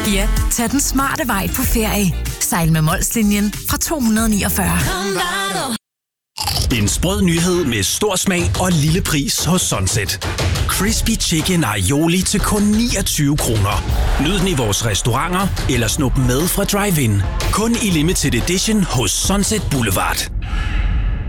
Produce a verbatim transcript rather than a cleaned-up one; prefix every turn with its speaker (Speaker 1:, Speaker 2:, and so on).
Speaker 1: Ja, tag den smarte vej på ferie. Sejl med Molslinjen fra to hundrede niogfyrre.
Speaker 2: En sprød nyhed med stor smag og lille pris hos Sunset. Crispy Chicken Aioli til kun niogtyve kroner. Nyd den i vores restauranter eller snup med fra drive-in. Kun i limited edition hos Sunset Boulevard.